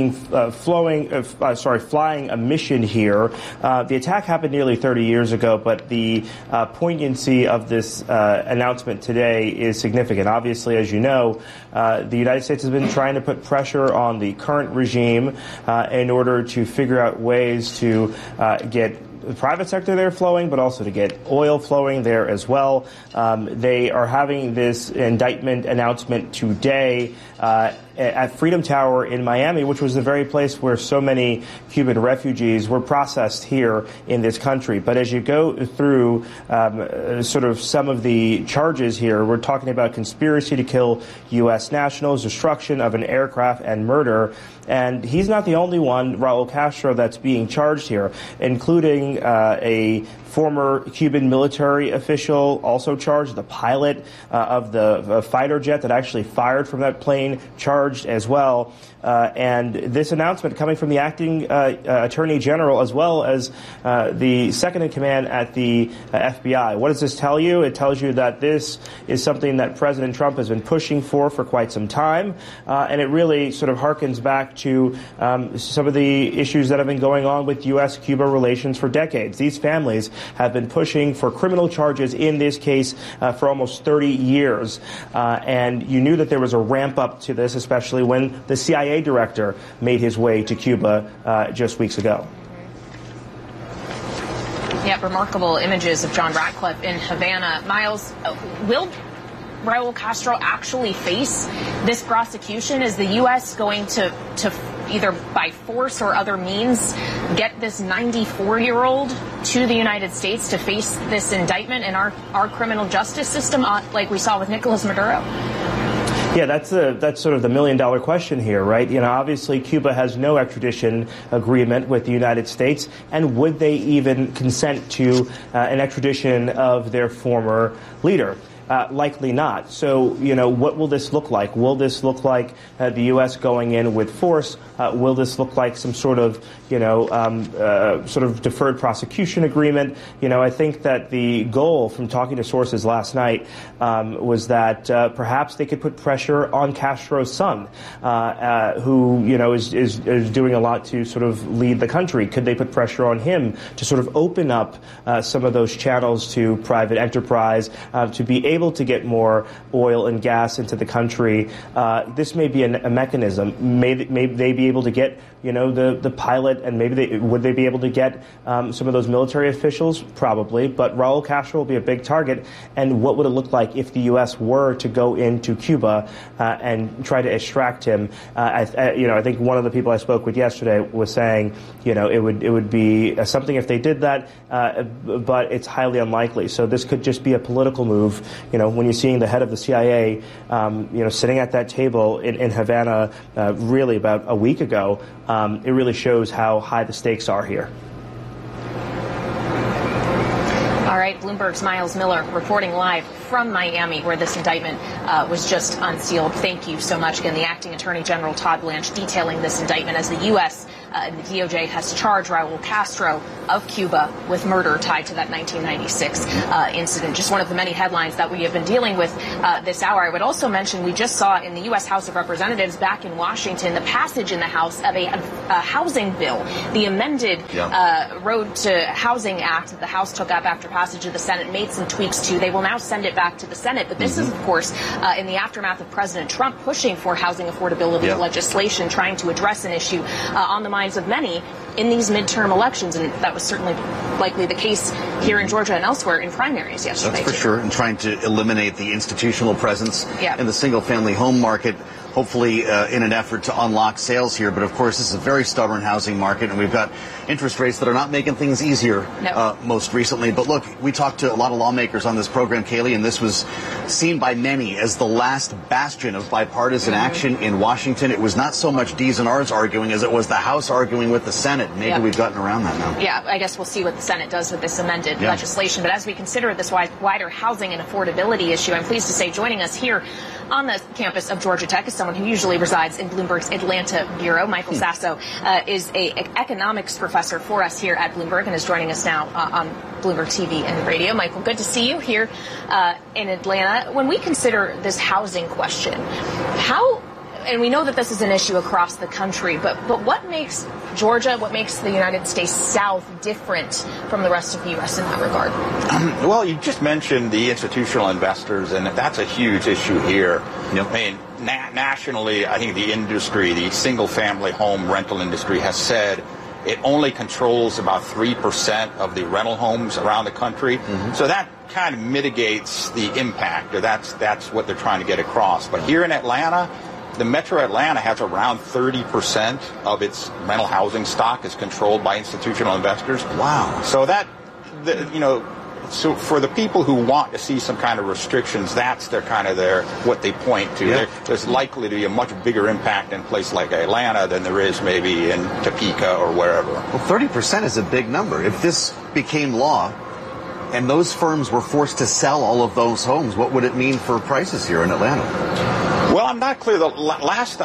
flying a mission here. The attack happened nearly 30 years ago, but the poignancy of this announcement today is significant. Obviously, as you know, the United States has been trying to put pressure on the current regime in order to figure out ways to get the private sector there flowing, but also to get oil flowing there as well. They are having this indictment announcement today at Freedom Tower in Miami, which was the very place where so many Cuban refugees were processed here in this country. But as you go through sort of some of the charges here, we're talking about conspiracy to kill U.S. nationals, destruction of an aircraft, and murder. And he's not the only one, Raul Castro, that's being charged here, including a former Cuban military official also charged, the pilot of the fighter jet that actually fired from that plane charged as well. And this announcement coming from the acting Attorney General as well as the second in command at the FBI. What does this tell you? It tells you that this is something that President Trump has been pushing for quite some time. And it really sort of harkens back to some of the issues that have been going on with U.S.-Cuba relations for decades. These families have been pushing for criminal charges in this case for almost 30 years. And you knew that there was a ramp up to this, especially when the CIA director made his way to Cuba just weeks ago. Yeah, remarkable images of John Ratcliffe in Havana. Miles, will Raul Castro actually face this prosecution? Is the U.S. going to either by force or other means get this 94-year-old to the United States to face this indictment in our criminal justice system, like we saw with Nicolas Maduro? Yeah, that's sort of the million-dollar question here, right? You know, obviously Cuba has no extradition agreement with the United States, and would they even consent to an extradition of their former leader? Likely not. So, you know, what will this look like? Will this look like the U.S. going in with force? Will this look like some sort of, sort of deferred prosecution agreement? You know, I think that the goal from talking to sources last night was that perhaps they could put pressure on Castro's son, who, you know, is doing a lot to sort of lead the country. Could they put pressure on him to sort of open up some of those channels to private enterprise, to be able able to get more oil and gas into the country, this may be a mechanism. May they be able to get, the pilot, and would they be able to get some of those military officials? Probably, but Raul Castro will be a big target. And what would it look like if the U.S. were to go into Cuba and try to extract him? I think one of the people I spoke with yesterday was saying, it would be something if they did that, but it's highly unlikely. So this could just be a political move. When you're seeing the head of the CIA, sitting at that table in Havana, really about a week ago, it really shows how high the stakes are here. All right, Bloomberg's Miles Miller reporting live from Miami, where this indictment was just unsealed. Thank you so much. Again, the acting attorney general, Todd Blanche, detailing this indictment as the U.S. And the DOJ has charged Raul Castro of Cuba with murder tied to that 1996 incident. Just one of the many headlines that we have been dealing with this hour. I would also mention we just saw in the U.S. House of Representatives back in Washington the passage in the House of a housing bill, the amended Road to Housing Act that the House took up after passage of the Senate, made some tweaks to. They will now send it back to the Senate. But this is, of course, in the aftermath of President Trump pushing for housing affordability legislation, trying to address an issue on the minds of many in these midterm elections. And that was certainly likely the case here in Georgia and elsewhere in primaries yesterday. That's for sure. And trying to eliminate the institutional presence in the single-family home market, hopefully in an effort to unlock sales here. But, of course, this is a very stubborn housing market, and we've got interest rates that are not making things easier most recently. But, look, we talked to a lot of lawmakers on this program, Kaylee, and this was seen by many as the last bastion of bipartisan action in Washington. It was not so much D's and R's arguing as it was the House arguing with the Senate. Maybe we've gotten around that now. Yeah, I guess we'll see what the Senate does with this amended legislation. But as we consider this wider housing and affordability issue, I'm pleased to say joining us here on the campus of Georgia Tech is someone who usually resides in Bloomberg's Atlanta bureau. Michael Sasso is an economics professor for us here at Bloomberg and is joining us now on Bloomberg TV and radio. Michael, good to see you here in Atlanta. When we consider this housing question, and we know that this is an issue across the country, but what makes Georgia, what makes the United States South different from the rest of the U.S. in that regard? Well, you just mentioned the institutional investors, and that's a huge issue here. I mean, nationally, I think the industry, the single-family home rental industry, has said it only controls about 3% of the rental homes around the country. So that kind of mitigates the impact, or that's what they're trying to get across. But here in Atlanta, the Metro Atlanta has around 30% of its rental housing stock is controlled by institutional investors. Wow. So so for the people who want to see some kind of restrictions, that's what they point to. There's likely to be a much bigger impact in a place like Atlanta than there is maybe in Topeka or wherever. Well, 30% is a big number. If this became law and those firms were forced to sell all of those homes, what would it mean for prices here in Atlanta? Well, I'm not clear. Last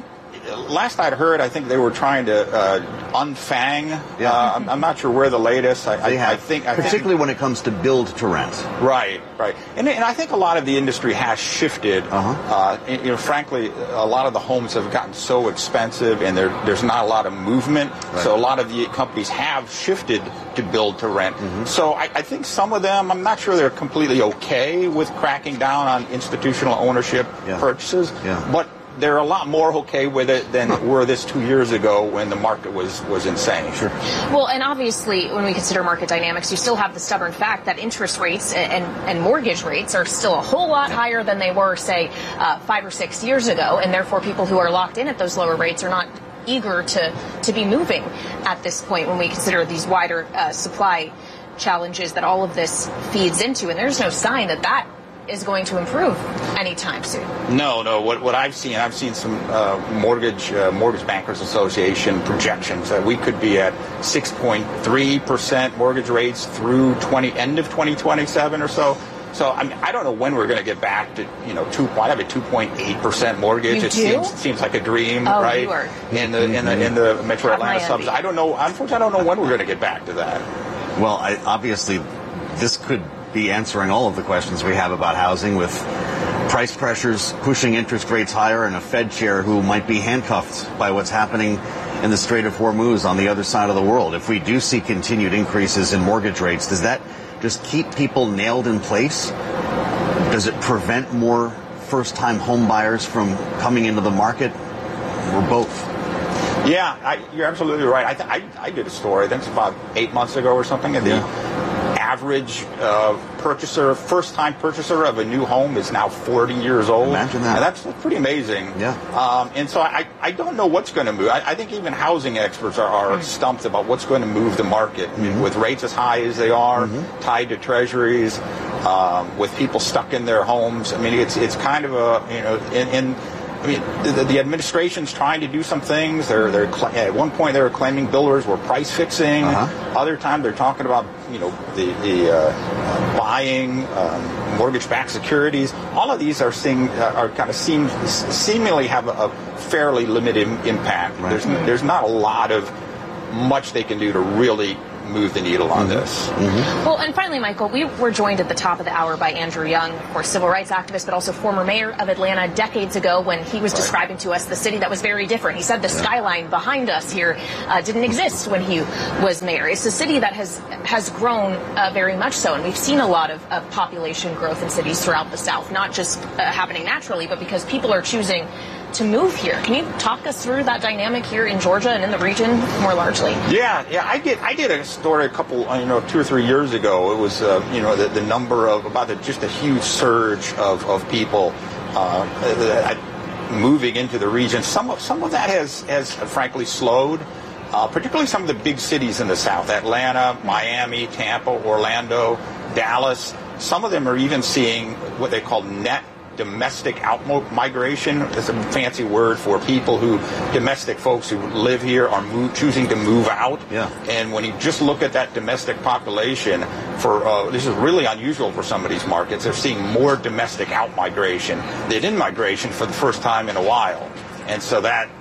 I'd heard, I think they were trying to unfang. I'm not sure where the latest. I think particularly when it comes to build to rent. Right. And I think a lot of the industry has shifted. Frankly, a lot of the homes have gotten so expensive, and there's not a lot of movement. Right. So a lot of the companies have shifted to build to rent. So I think some of them, I'm not sure they're completely okay with cracking down on institutional ownership purchases, but they're a lot more okay with it than were this 2 years ago when the market was insane. Sure. Well, and obviously, when we consider market dynamics, you still have the stubborn fact that interest rates and mortgage rates are still a whole lot higher than they were, say, 5 or 6 years ago, and therefore people who are locked in at those lower rates are not eager to be moving at this point when we consider these wider supply challenges that all of this feeds into. And there's no sign that is going to improve anytime soon. No. What I've seen some Mortgage Bankers Association projections that we could be at 6.3% mortgage rates through end of 2027 or so. So I don't know when we're going to get back to 2.8% mortgage. It seems like a dream, right? You are. In the Metro Atlanta subs. I don't know. Unfortunately, I don't know when we're going to get back to that. Well, obviously, this could be answering all of the questions we have about housing, with price pressures pushing interest rates higher and a Fed chair who might be handcuffed by what's happening in the Strait of Hormuz on the other side of the world. If we do see continued increases in mortgage rates, does that just keep people nailed in place? Does it prevent more first-time home buyers from coming into the market, or both? Yeah, you're absolutely right. I did a story, I think it's about 8 months ago or something, and the average first-time purchaser of a new home is now 40 years old. Imagine that. And that's pretty amazing. Yeah. And so I don't know what's going to move. I think even housing experts are stumped about what's going to move the market. I mean, with rates as high as they are, tied to treasuries, with people stuck in their homes. I mean, it's kind of the administration's trying to do some things. They're at one point they were claiming builders were price fixing. Other time they're talking about buying mortgage-backed securities. All of these are seemingly have a fairly limited impact. Right. There's not a lot of much they can do to really move the needle on this. Well, and finally, Michael, we were joined at the top of the hour by Andrew Young, of course, civil rights activist, but also former mayor of Atlanta decades ago when he was describing to us the city that was very different. He said the skyline behind us here didn't exist when he was mayor. It's a city that has grown very much so, and we've seen a lot of population growth in cities throughout the South, not just happening naturally, but because people are choosing to move here. Can you talk us through that dynamic here in Georgia and in the region more largely? Yeah. I did a story a couple, 2 or 3 years ago. It was, the number of just a huge surge of people moving into the region. Some of that has frankly slowed. Particularly some of the big cities in the South, Atlanta, Miami, Tampa, Orlando, Dallas. Some of them are even seeing what they call net domestic out-migration. It's a fancy word for domestic folks who live here are choosing to move out. Yeah. And when you just look at that domestic population, this is really unusual for some of these markets, they're seeing more domestic out-migration than in-migration for the first time in a while. And so that's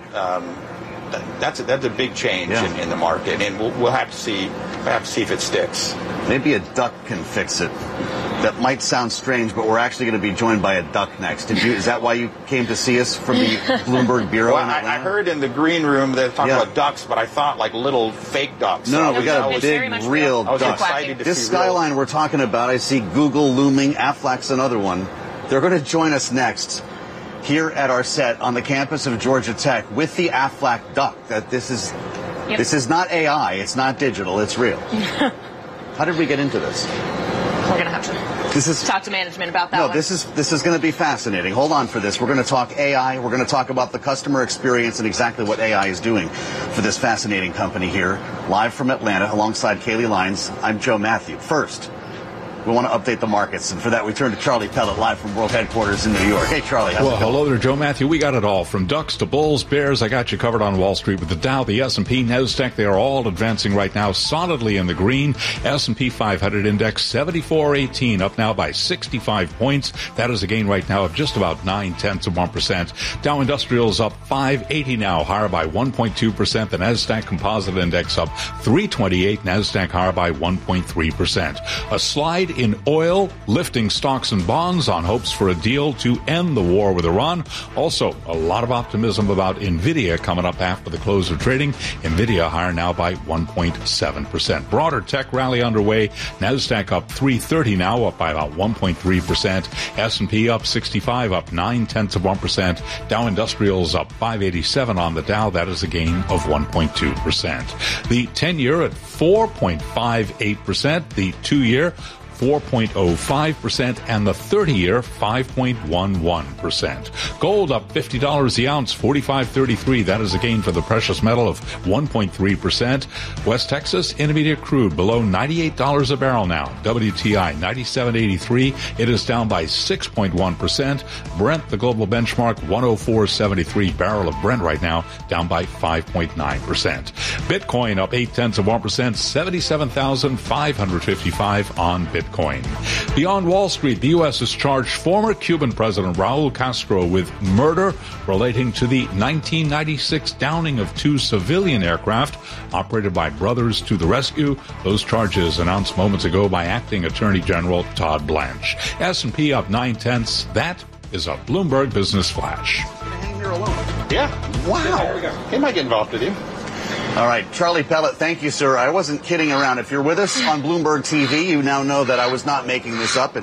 a big change in the market, and we'll have to see if it sticks. Maybe a duck can fix it. That might sound strange, but we're actually going to be joined by a duck next. Is that why you came to see us from the Bloomberg Bureau? Well, I heard in the green room they're talking about ducks, but I thought like little fake ducks. No, we got a big, real duck. Excited to this see skyline we're talking about, I see Google looming. Aflac's another one. They're going to join us next here at our set on the campus of Georgia Tech with the Aflac duck. This is not AI. It's not digital. It's real. How did we get into this? We're going to have to talk to management about that. No, this is going to be fascinating. Hold on for this. We're going to talk AI. We're going to talk about the customer experience and exactly what AI is doing for this fascinating company here. Live from Atlanta alongside Kaylee Lines, I'm Joe Matthew. First, we want to update the markets, and for that we turn to Charlie Pellet live from World Headquarters in New York. Hey, Charlie. Well, hello there, Joe Matthew. We got it all, from ducks to bulls, bears. I got you covered on Wall Street with the Dow, the S&P, NASDAQ. They are all advancing right now, solidly in the green. S&P 500 index 74.18, up now by 65 points. That is a gain right now of just about 0.9%. Dow Industrials up 580 now, higher by 1.2%. The NASDAQ Composite Index up 328, NASDAQ higher by 1.3%. A slide in oil, lifting stocks and bonds on hopes for a deal to end the war with Iran. Also, a lot of optimism about NVIDIA coming up after the close of trading. NVIDIA higher now by 1.7%. Broader tech rally underway. NASDAQ up 330 now, up by about 1.3%. S&P up 65, up 0.9%. Dow Industrials up 587 on the Dow. That is a gain of 1.2%. The 10-year at 4.58%. The 2-year 4.05%, and the 30-year 5.11%. Gold up $50 the ounce, $45.33. That is a gain for the precious metal of 1.3%. West Texas Intermediate crude below $98 a barrel now. WTI 97.83. It is down by 6.1%. Brent, the global benchmark, 104.73. Barrel of Brent right now down by 5.9%. Bitcoin up 0.8%, 77,555 on Bitcoin. Beyond Wall Street, the U.S. has charged former Cuban President Raul Castro with murder relating to the 1996 downing of 2 civilian aircraft operated by Brothers to the Rescue. Those charges announced moments ago by Acting Attorney General Todd Blanche. S&P up 0.9. That is a Bloomberg Business Flash. Hang here alone. Yeah. Wow. There we go. He might get involved with you. All right, Charlie Pellet, thank you, sir. I wasn't kidding around. If you're with us on Bloomberg TV, you now know that I was not making this up. And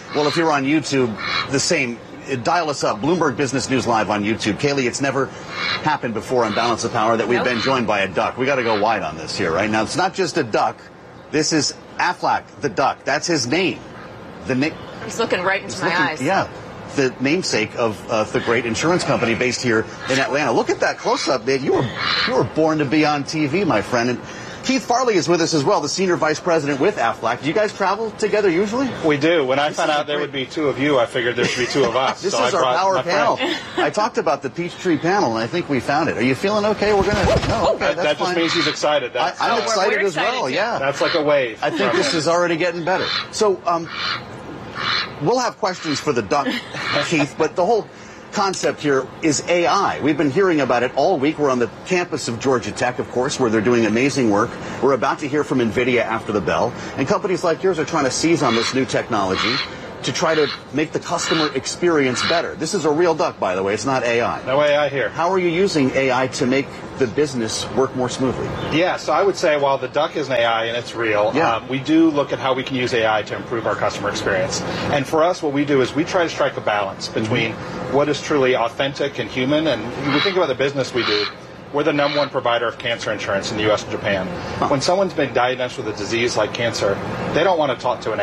Well, if you're on YouTube, the same. Dial us up, Bloomberg Business News Live on YouTube. Kaylee, it's never happened before on Balance of Power that we've been joined by a duck. We got to go wide on this here, right? Now, it's not just a duck. This is Aflac, the duck. That's his name. He's looking right into my eyes. Yeah. The namesake of the great insurance company based here in Atlanta. Look at that close-up, Dave. You were born to be on TV, my friend. And Keith Farley is with us as well, the Senior Vice President with Aflac. Do you guys travel together usually? We do. When I found out there would be two of you, I figured there should be two of us. This is our power panel. I talked about the Peachtree panel, and I think we found it. Are you feeling okay? We're going to... No, okay, that just means he's excited. I'm excited as well, yeah. That's like a wave. I think this is already getting better. So, we'll have questions for the duck, Keith, but the whole concept here is AI. We've been hearing about it all week. We're on the campus of Georgia Tech, of course, where they're doing amazing work. We're about to hear from NVIDIA after the bell. And companies like yours are trying to seize on this new technology to try to make the customer experience better. This is a real duck, by the way. It's not AI. No AI here. How are you using AI to make the business work more smoothly? Yeah, so I would say while the duck is an AI and it's real, we do look at how we can use AI to improve our customer experience. And for us, what we do is we try to strike a balance between what is truly authentic and human. And when we think about the business we do, we're the #1 provider of cancer insurance in the U.S. and Japan. When someone's been diagnosed with a disease like cancer, they don't want to talk to an